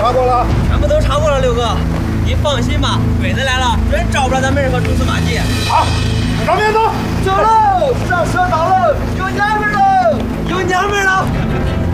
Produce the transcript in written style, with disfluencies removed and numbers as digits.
查过了？ 全部都查过了，六哥，你放心吧，鬼子来了，人找不着咱们任何蛛丝马迹。 好，上面走， 走喽，上车。